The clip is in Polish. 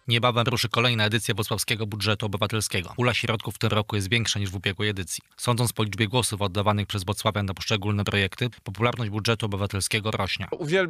Niebawem ruszy kolejna edycja wrocławskiego budżetu obywatelskiego. Pula środków w tym roku jest większa niż w ubiegłej edycji. Sądząc po liczbie głosów oddawanych przez wrocławian na poszczególne projekty, popularność budżetu obywatelskiego rośnie.